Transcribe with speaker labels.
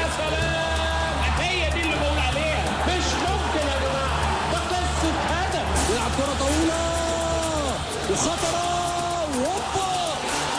Speaker 1: سلام، هي دي اللي بقول عليها. مش ممكن يا جماعه، ده قصه هدف.
Speaker 2: يلعب كره طويله وخطره وهوبا